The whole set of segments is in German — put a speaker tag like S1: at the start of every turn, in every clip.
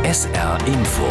S1: SR Info.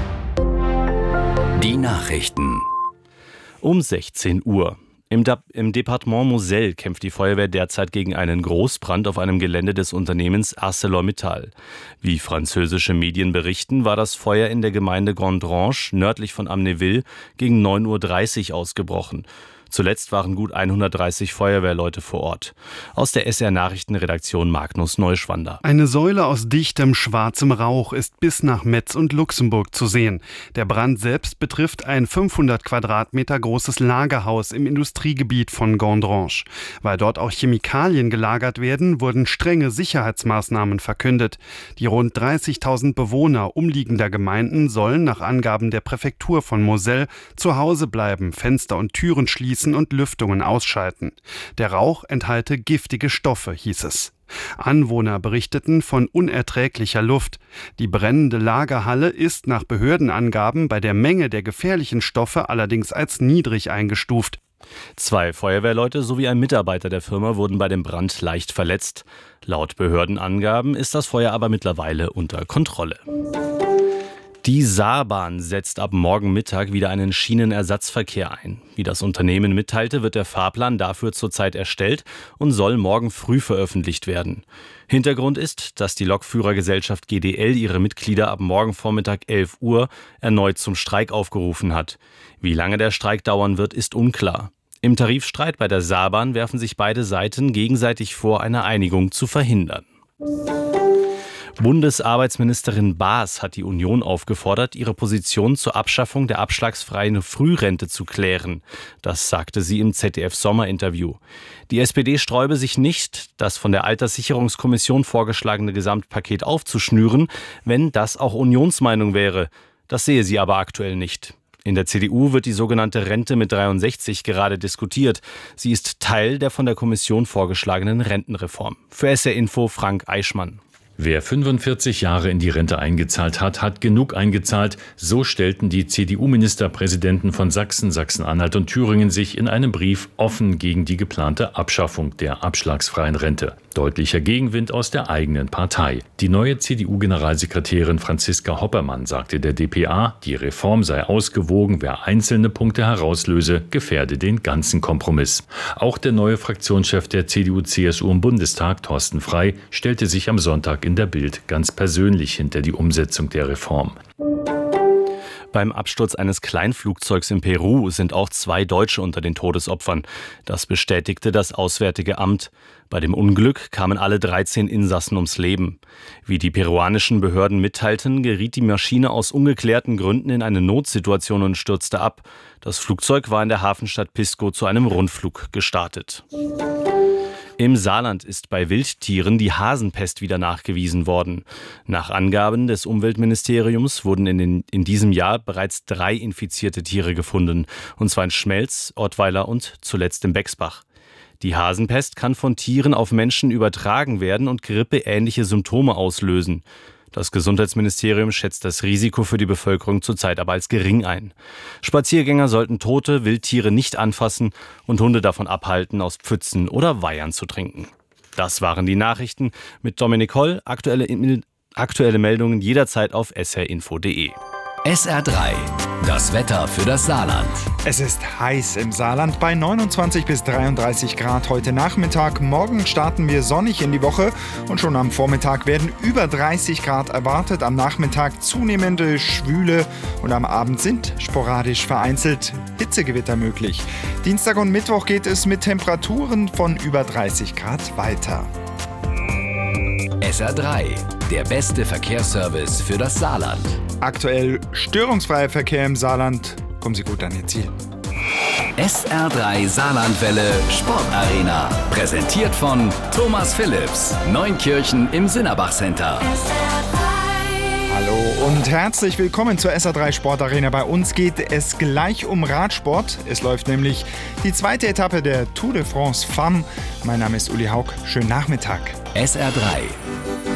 S1: Die Nachrichten.
S2: Um 16 Uhr. Im Departement Moselle kämpft die Feuerwehr derzeit gegen einen Großbrand auf einem Gelände des Unternehmens ArcelorMittal. Wie französische Medien berichten, war das Feuer in der Gemeinde Gondrange nördlich von Amnéville gegen 9:30 Uhr ausgebrochen. Zuletzt waren gut 130 Feuerwehrleute vor Ort. Aus der SR-Nachrichtenredaktion Magnus Neuschwander.
S3: Eine Säule aus dichtem, schwarzem Rauch ist bis nach Metz und Luxemburg zu sehen. Der Brand selbst betrifft ein 500 Quadratmeter großes Lagerhaus im Industriegebiet von Gondrange. Weil dort auch Chemikalien gelagert werden, wurden strenge Sicherheitsmaßnahmen verkündet. Die rund 30.000 Bewohner umliegender Gemeinden sollen nach Angaben der Präfektur von Moselle zu Hause bleiben, Fenster und Türen schließen und Lüftungen ausschalten. Der Rauch enthalte giftige Stoffe, hieß es. Anwohner berichteten von unerträglicher Luft. Die brennende Lagerhalle ist nach Behördenangaben bei der Menge der gefährlichen Stoffe allerdings als niedrig eingestuft.
S2: 2 Feuerwehrleute sowie ein Mitarbeiter der Firma wurden bei dem Brand leicht verletzt. Laut Behördenangaben ist das Feuer aber mittlerweile unter Kontrolle. Die Saarbahn setzt ab morgen Mittag wieder einen Schienenersatzverkehr ein. Wie das Unternehmen mitteilte, wird der Fahrplan dafür zurzeit erstellt und soll morgen früh veröffentlicht werden. Hintergrund ist, dass die Lokführergesellschaft GDL ihre Mitglieder ab morgen Vormittag 11 Uhr erneut zum Streik aufgerufen hat. Wie lange der Streik dauern wird, ist unklar. Im Tarifstreit bei der Saarbahn werfen sich beide Seiten gegenseitig vor, eine Einigung zu verhindern. Bundesarbeitsministerin Baas hat die Union aufgefordert, ihre Position zur Abschaffung der abschlagsfreien Frührente zu klären. Das sagte sie im ZDF-Sommerinterview. Die SPD sträube sich nicht, das von der Alterssicherungskommission vorgeschlagene Gesamtpaket aufzuschnüren, wenn das auch Unionsmeinung wäre. Das sehe sie aber aktuell nicht. In der CDU wird die sogenannte Rente mit 63 gerade diskutiert. Sie ist Teil der von der Kommission vorgeschlagenen Rentenreform. Für SR Info Frank Eichmann.
S4: Wer 45 Jahre in die Rente eingezahlt hat, hat genug eingezahlt. So stellten die CDU-Ministerpräsidenten von Sachsen, Sachsen-Anhalt und Thüringen sich in einem Brief offen gegen die geplante Abschaffung der abschlagsfreien Rente. Deutlicher Gegenwind aus der eigenen Partei. Die neue CDU-Generalsekretärin Franziska Hoppermann sagte der dpa, die Reform sei ausgewogen, wer einzelne Punkte herauslöse, gefährde den ganzen Kompromiss. Auch der neue Fraktionschef der CDU-CSU im Bundestag, Thorsten Frey, stellte sich am Sonntag in der Bild ganz persönlich hinter die Umsetzung der Reform.
S2: Beim Absturz eines Kleinflugzeugs in Peru sind auch 2 Deutsche unter den Todesopfern. Das bestätigte das Auswärtige Amt. Bei dem Unglück kamen alle 13 Insassen ums Leben. Wie die peruanischen Behörden mitteilten, geriet die Maschine aus ungeklärten Gründen in eine Notsituation und stürzte ab. Das Flugzeug war in der Hafenstadt Pisco zu einem Rundflug gestartet. Im Saarland ist bei Wildtieren die Hasenpest wieder nachgewiesen worden. Nach Angaben des Umweltministeriums wurden in diesem Jahr bereits 3 infizierte Tiere gefunden, und zwar in Schmelz, Ottweiler und zuletzt im Bexbach. Die Hasenpest kann von Tieren auf Menschen übertragen werden und grippeähnliche Symptome auslösen. Das Gesundheitsministerium schätzt das Risiko für die Bevölkerung zurzeit aber als gering ein. Spaziergänger sollten tote Wildtiere nicht anfassen und Hunde davon abhalten, aus Pfützen oder Weihern zu trinken. Das waren die Nachrichten mit Dominik Holl. Aktuelle Meldungen jederzeit auf srinfo.de.
S1: SR3, das Wetter für das Saarland.
S5: Es ist heiß im Saarland bei 29 bis 33 Grad heute Nachmittag. Morgen starten wir sonnig in die Woche und schon am Vormittag werden über 30 Grad erwartet. Am Nachmittag zunehmende Schwüle und am Abend sind sporadisch vereinzelt Hitzegewitter möglich. Dienstag und Mittwoch geht es mit Temperaturen von über 30 Grad weiter.
S1: SR3, der beste Verkehrsservice für das Saarland.
S5: Aktuell störungsfreier Verkehr im Saarland. Kommen Sie gut an Ihr Ziel.
S1: SR3 Saarlandwelle Sportarena. Präsentiert von Thomas Phillips. Neunkirchen im Sinnerbach Center.
S5: Hallo und herzlich willkommen zur SR3 Sportarena. Bei uns geht es gleich um Radsport. Es läuft nämlich die 2. Etappe der Tour de France Femmes. Mein Name ist Uli Haug. Schönen Nachmittag.
S1: SR3.